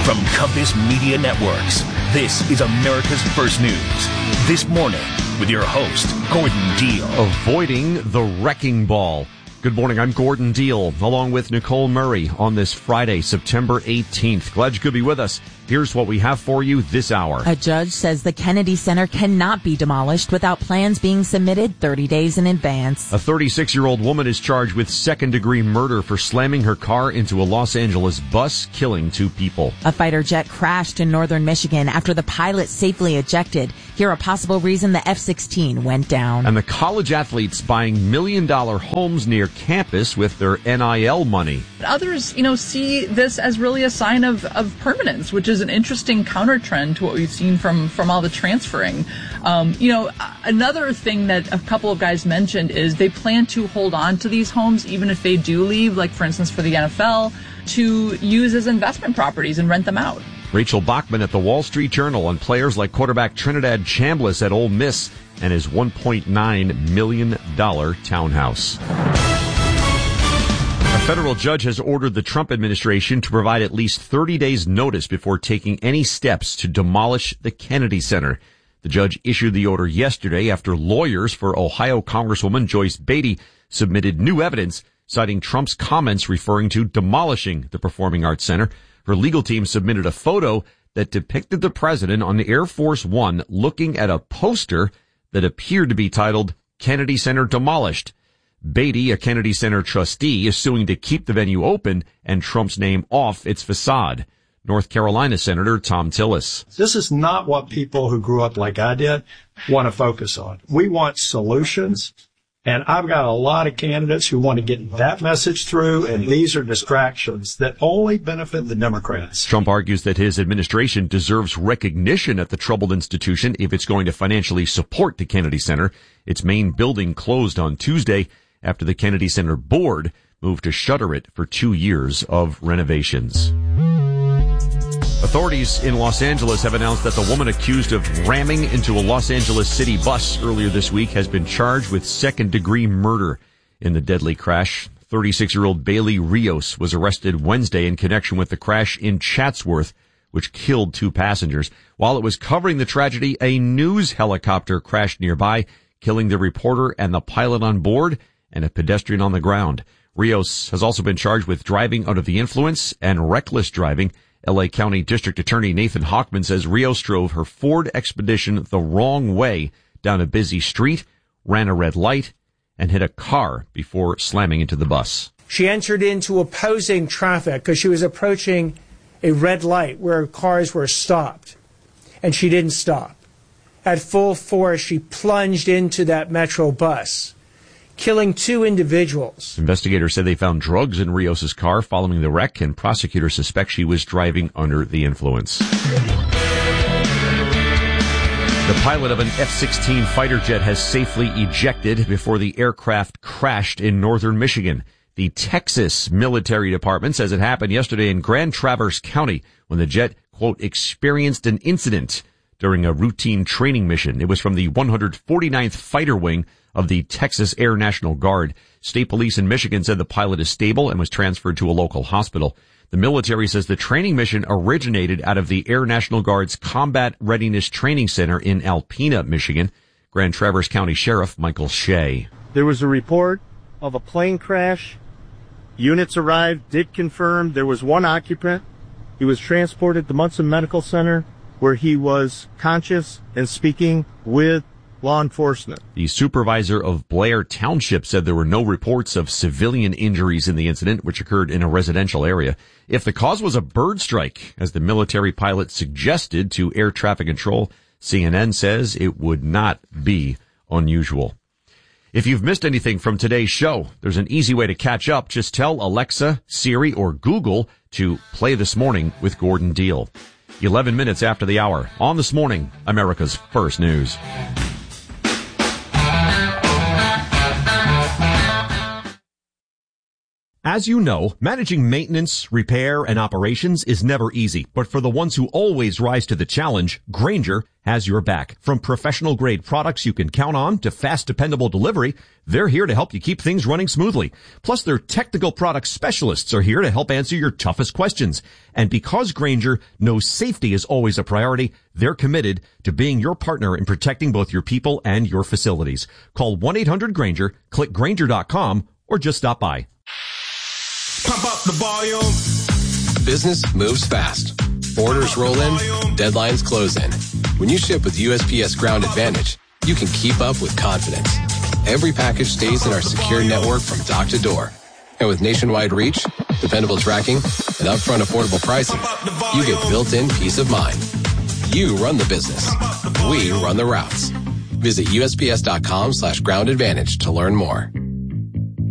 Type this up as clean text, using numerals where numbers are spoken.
From Compass Media Networks, this is America's First News. This morning, with your host, Gordon Deal. Avoiding the wrecking ball. Good morning, I'm Gordon Deal, along with Nicole Murray on this Friday, September 18th. Glad you could be with us. Here's what we have for you this hour. A judge says the Kennedy Center cannot be demolished without plans being submitted 30 days in advance. A 36-year-old woman is charged with second-degree murder for slamming her car into a Los Angeles bus, killing 2 people. A fighter jet crashed in northern Michigan after the pilot safely ejected. Here a possible reason the F-16 went down. And the college athletes buying million-dollar homes near campus with their NIL money. Others, see this as really a sign of permanence, which is an interesting counter trend to what we've seen from all the transferring. Another thing that a couple of guys mentioned is they plan to hold on to these homes even if they do leave, like for instance for the NFL, to use as investment properties and rent them out. Rachel Bachman at the Wall Street Journal on players like quarterback Trinidad Chambliss at Ole Miss and his $1.9 million townhouse. A federal judge has ordered the Trump administration to provide at least 30 days notice before taking any steps to demolish the Kennedy Center. The judge issued the order yesterday after lawyers for Ohio Congresswoman Joyce Beatty submitted new evidence citing Trump's comments referring to demolishing the Performing Arts Center. Her legal team submitted a photo that depicted the president on Air Force One looking at a poster that appeared to be titled Kennedy Center Demolished. Beatty, a Kennedy Center trustee, is suing to keep the venue open and Trump's name off its facade. North Carolina Senator Thom Tillis. This is not what people who grew up like I did want to focus on. We want solutions, and I've got a lot of candidates who want to get that message through, and these are distractions that only benefit the Democrats. Trump argues that his administration deserves recognition at the troubled institution if it's going to financially support the Kennedy Center. Its main building closed on Tuesday after the Kennedy Center board moved to shutter it for 2 years of renovations. Authorities in Los Angeles have announced that the woman accused of ramming into a Los Angeles city bus earlier this week has been charged with second-degree murder in the deadly crash. 36-year-old Bailey Rios was arrested Wednesday in connection with the crash in Chatsworth, which killed 2 passengers. While it was covering the tragedy, a news helicopter crashed nearby, killing the reporter and the pilot on board and a pedestrian on the ground. Rios has also been charged with driving under the influence and reckless driving. L.A. County District Attorney Nathan Hochman says Rios drove her Ford Expedition the wrong way down a busy street, ran a red light, and hit a car before slamming into the bus. She entered into opposing traffic because she was approaching a red light where cars were stopped, and she didn't stop. At full force, she plunged into that Metro bus, killing 2 individuals. Investigators said they found drugs in Rios' car following the wreck, and prosecutors suspect she was driving under the influence. The pilot of an F-16 fighter jet has safely ejected before the aircraft crashed in northern Michigan. The Texas Military Department says it happened yesterday in Grand Traverse County when the jet, quote, experienced an incident during a routine training mission. It was from the 149th Fighter Wing of the Texas Air National Guard. State police in Michigan said the pilot is stable and was transferred to a local hospital. The military says the training mission originated out of the Air National Guard's Combat Readiness Training Center in Alpena, Michigan. Grand Traverse County Sheriff Michael Shea. There was a report of a plane crash. Units arrived, did confirm there was 1 occupant. He was transported to Munson Medical Center where he was conscious and speaking with law enforcement. The supervisor of Blair Township said there were no reports of civilian injuries in the incident, which occurred in a residential area. If the cause was a bird strike, as the military pilot suggested to air traffic control, CNN says it would not be unusual. If you've missed anything from today's show, there's an easy way to catch up. Just tell Alexa, Siri, or Google to play This Morning with Gordon Deal. 11 minutes after the hour. On This Morning, America's First News. As you know, managing maintenance, repair, and operations is never easy. But for the ones who always rise to the challenge, Grainger has your back. From professional-grade products you can count on to fast, dependable delivery, they're here to help you keep things running smoothly. Plus, their technical product specialists are here to help answer your toughest questions. And because Grainger knows safety is always a priority, they're committed to being your partner in protecting both your people and your facilities. Call 1-800-GRAINGER, click Grainger.com, or just stop by. Pump up the volume. Business moves fast. Orders roll in, deadlines close in. When you ship with USPS Ground Advantage, you can keep up with confidence. Every package stays in our secure network from dock to door. And with nationwide reach, dependable tracking, and upfront affordable pricing, you get built-in peace of mind. You run the business. We run the routes. Visit USPS.com/Ground Advantage to learn more.